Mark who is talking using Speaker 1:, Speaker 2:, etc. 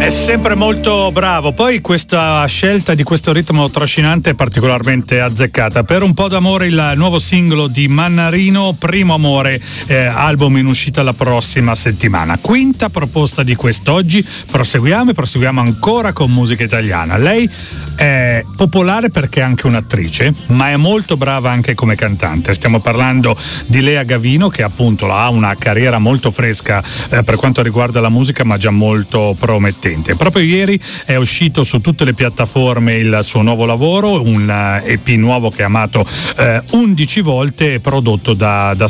Speaker 1: È sempre molto bravo. Poi questa scelta di questo ritmo trascinante è particolarmente azzeccata. Per un po' d'amore, il nuovo singolo di Mannarino, Primo Amore, album in uscita la prossima settimana. Quinta proposta di quest'oggi. Proseguiamo ancora con musica italiana. Lei è popolare perché è anche un'attrice, ma è molto brava anche come cantante. Stiamo parlando di Lea Gavino, che appunto ha una carriera molto fresca per quanto riguarda la musica, ma già molto promettente. Proprio ieri è uscito su tutte le piattaforme il suo nuovo lavoro, un EP nuovo chiamato 11 volte, prodotto da